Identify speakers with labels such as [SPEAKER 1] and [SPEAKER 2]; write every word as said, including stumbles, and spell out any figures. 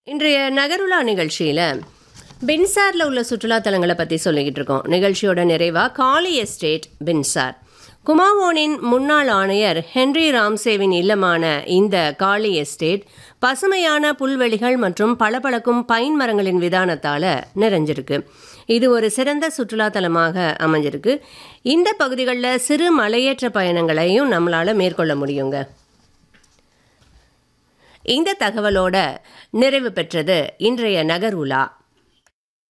[SPEAKER 1] இன்றைய நகருலா நிகழ்ச்சியில் பின்சாரில் உள்ள சுற்றுலா தலங்களை பற்றி சொல்லிக்கிட்டு இருக்கோம். நிகழ்ச்சியோட நிறைவாக காளி எஸ்டேட் பின்சார். குமாவோனின் முன்னாள் ஆணையர் ஹென்றி ராம்சேவின் இல்லமான இந்த காளி எஸ்டேட் பசுமையான புல்வெளிகள் மற்றும் பளபளக்கும் பைன் மரங்களின் விதானத்தால் நிறைஞ்சிருக்கு. இது ஒரு சிறந்த சுற்றுலா தலமாக அமைஞ்சிருக்கு. இந்த பகுதிகளில் சிறு மலையேற்ற பயணங்களையும் நம்மளால் மேற்கொள்ள முடியுங்க. இந்த தகவலோட நிறைவு பெற்றது இன்றைய நகர் உலா.